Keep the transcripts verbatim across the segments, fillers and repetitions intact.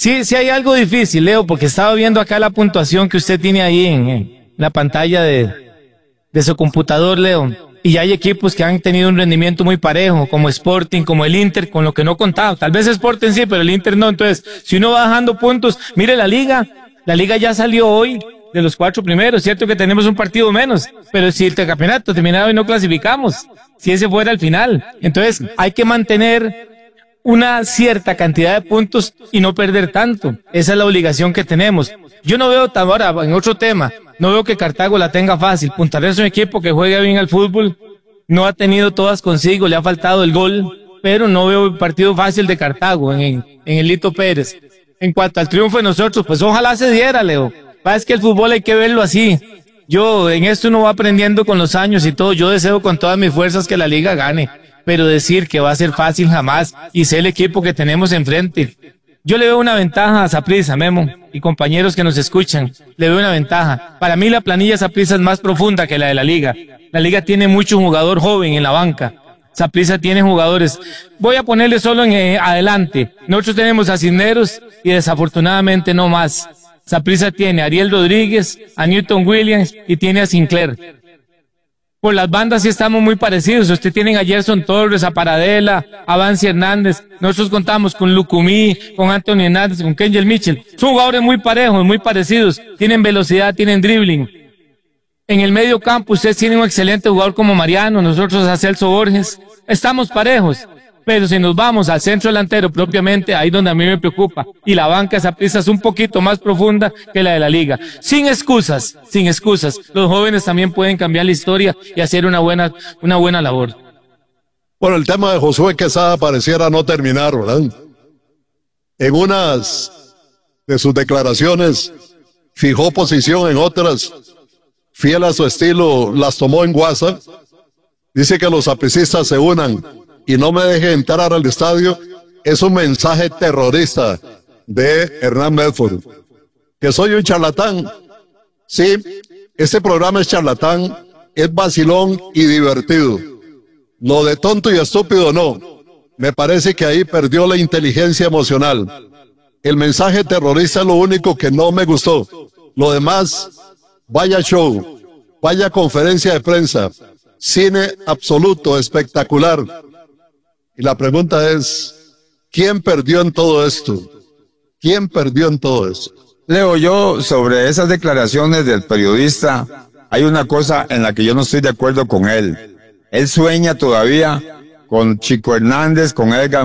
Sí, sí hay algo difícil, Leo, porque estaba viendo acá la puntuación que usted tiene ahí en, en la pantalla de, de su computador, Leo. Y hay equipos que han tenido un rendimiento muy parejo, como Sporting, como el Inter, con lo que no contaba. Tal vez Sporting sí, pero el Inter no. Entonces, si uno va bajando puntos, mire la liga. La liga ya salió hoy de los cuatro primeros. Cierto que tenemos un partido menos, pero si el campeonato terminaba y no clasificamos, si ese fuera el final. Entonces, hay que mantener una cierta cantidad de puntos y no perder tanto. Esa es la obligación que tenemos. Yo no veo, ahora, en otro tema, no veo que Cartago la tenga fácil. Punta Arenas es un equipo que juega bien al fútbol, no ha tenido todas consigo, le ha faltado el gol, pero no veo un partido fácil de Cartago en, en, en el Lito Pérez. En cuanto al triunfo de nosotros, pues ojalá se diera, Leo. Es que el fútbol hay que verlo así. Yo, en esto uno va aprendiendo con los años y todo. Yo deseo con todas mis fuerzas que la liga gane. Pero decir que va a ser fácil jamás, y sé el equipo que tenemos enfrente. Yo le veo una ventaja a Saprissa, Memo, y compañeros que nos escuchan, le veo una ventaja. Para mí la planilla Saprissa es más profunda que la de la liga. La liga tiene mucho jugador joven en la banca. Saprissa tiene jugadores. Voy a ponerle solo en eh, adelante. Nosotros tenemos a Cisneros y desafortunadamente no más. Saprissa tiene a Ariel Rodríguez, a Newton Williams y tiene a Sinclair. Por las bandas sí estamos muy parecidos. Usted tiene a Gerson Torres, a Paradela, a Vancy Hernández. Nosotros contamos con Lucumí, con Anthony Hernández, con Kenjel Mitchell. Son jugadores muy parejos, muy parecidos. Tienen velocidad, tienen dribbling. En el medio campo usted tiene un excelente jugador como Mariano, nosotros a Celso Borges. Estamos parejos. Pero si nos vamos al centro delantero propiamente, ahí donde a mí me preocupa. Y la banca de Saprissa es un poquito más profunda que la de la liga. Sin excusas, sin excusas. Los jóvenes también pueden cambiar la historia y hacer una buena, una buena labor. Bueno, el tema de Josué Quesada pareciera no terminar, ¿verdad? En unas de sus declaraciones fijó posición, en otras, fiel a su estilo, las tomó en WhatsApp. Dice que los sapricistas se unan y no me deje entrar al estadio. Es un mensaje terrorista de Hernán Medford. Que soy un charlatán. Sí, este programa es charlatán, es vacilón y divertido. Lo de tonto y estúpido no. Me parece que ahí perdió la inteligencia emocional. El mensaje terrorista es lo único que no me gustó. Lo demás, vaya show, vaya conferencia de prensa, cine absoluto, espectacular. Y la pregunta es, ¿quién perdió en todo esto? ¿Quién perdió en todo esto? Leo, yo sobre esas declaraciones del periodista, hay una cosa en la que yo no estoy de acuerdo con él. Él sueña todavía con Chico Hernández, con Edgar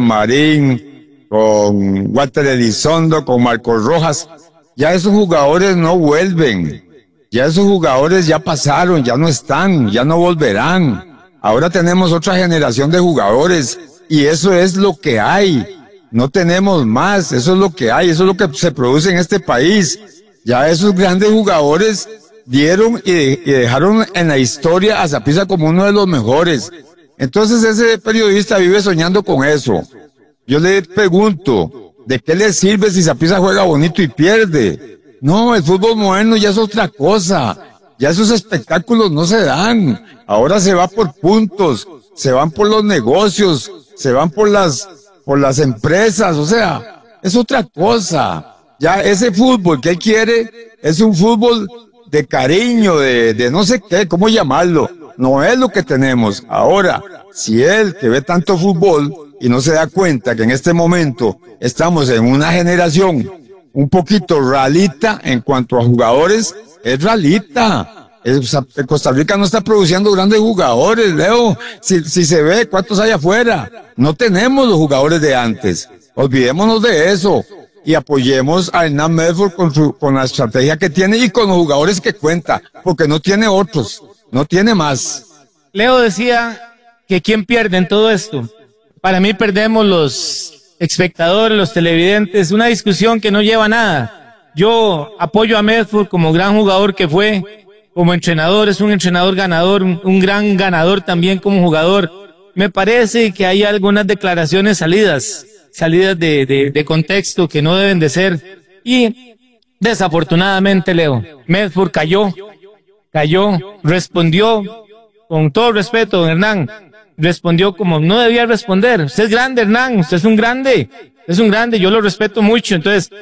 Marín, con Walter Elizondo, con Marcos Rojas. Ya esos jugadores no vuelven. Ya esos jugadores ya pasaron, ya no están, ya no volverán. Ahora tenemos otra generación de jugadores. Y eso es lo que hay, no tenemos más, eso es lo que hay, eso es lo que se produce en este país. Ya esos grandes jugadores dieron y, de, y dejaron en la historia a Saprissa como uno de los mejores. Entonces ese periodista vive soñando con eso. Yo le pregunto, ¿de qué le sirve si Saprissa juega bonito y pierde? No, el fútbol moderno ya es otra cosa, ya esos espectáculos no se dan, ahora se va por puntos, se van por los negocios, se van por las, por las empresas, o sea, es otra cosa. Ya ese fútbol que él quiere es un fútbol de cariño, de, de no sé qué, cómo llamarlo. No es lo que tenemos. Ahora, si él que ve tanto fútbol y no se da cuenta que en este momento estamos en una generación un poquito ralita en cuanto a jugadores, es ralita. Costa Rica no está produciendo grandes jugadores, Leo. Si, si se ve cuántos hay afuera, no tenemos los jugadores de antes. Olvidémonos de eso y apoyemos a Hernán Medford con su, con la estrategia que tiene y con los jugadores que cuenta, porque no tiene otros, no tiene más. Leo decía que quién pierde en todo esto. Para mí perdemos los espectadores, los televidentes, una discusión que no lleva a nada. Yo apoyo a Medford como gran jugador que fue. Como entrenador, es un entrenador ganador, un, un gran ganador también como jugador. Me parece que hay algunas declaraciones salidas, salidas de, de, de contexto que no deben de ser. Y desafortunadamente, Leo, Medford cayó, cayó, respondió, con todo respeto, don Hernán, respondió como no debía responder. Usted es grande, Hernán, usted es un grande, es un grande, yo lo respeto mucho, entonces